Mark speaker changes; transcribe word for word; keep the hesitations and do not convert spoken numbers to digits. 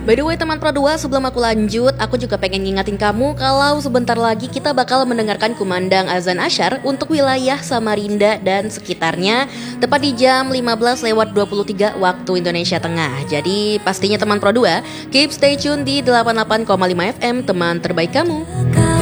Speaker 1: By the way teman Pro dua, sebelum aku lanjut, aku juga pengen ngingatin kamu kalau sebentar lagi kita bakal mendengarkan kumandang azan asyar untuk wilayah Samarinda dan sekitarnya, tepat di jam lima belas lewat dua puluh tiga waktu Indonesia Tengah. Jadi pastinya teman Pro dua, keep stay tune di delapan puluh delapan koma lima F M, teman terbaik kamu.